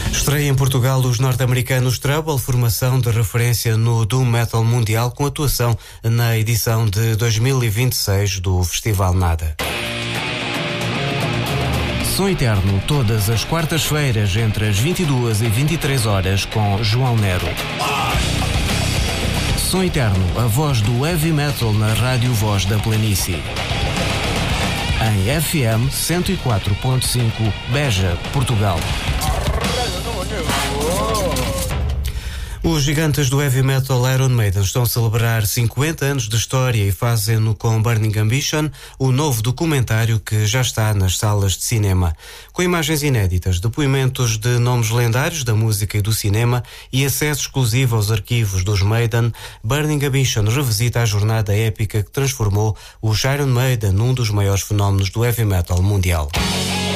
Estreia em Portugal os norte-americanos Trouble, formação de referência no Doom Metal mundial, com atuação na edição de 2026 do Festival Nada. Som Eterno, todas as quartas-feiras, entre as 22 e 23 horas, com João Nero. Som Eterno, a voz do heavy metal na Rádio Voz da Planície. Em FM 104.5, Beja, Portugal. Os gigantes do heavy metal Iron Maiden estão a celebrar 50 anos de história e fazem-no com Burning Ambition, o novo documentário que já está nas salas de cinema. Com imagens inéditas, depoimentos de nomes lendários da música e do cinema e acesso exclusivo aos arquivos dos Maiden, Burning Ambition revisita a jornada épica que transformou os Iron Maiden num dos maiores fenómenos do heavy metal mundial.